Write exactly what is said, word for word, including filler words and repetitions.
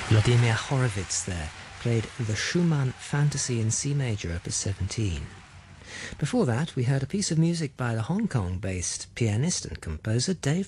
Vladimir Horowitz there played the Schumann Fantasy in C major, opus seventeen. Before that, we heard a piece of music by the Hong Kong-based pianist and composer Dave